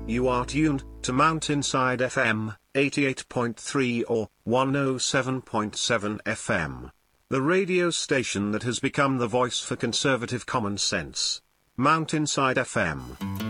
You are tuned to Mountainside FM, 88.3 or 107.7 FM. The radio station that has become the voice for conservative common sense. Mountainside FM.